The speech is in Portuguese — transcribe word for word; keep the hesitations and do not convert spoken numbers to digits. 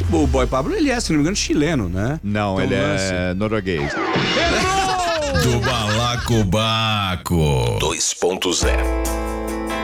o Boy Pablo, ele é, se não me engano, chileno, né? Não, Então, ele lance. é norueguês. Do Balacobaco dois ponto zero.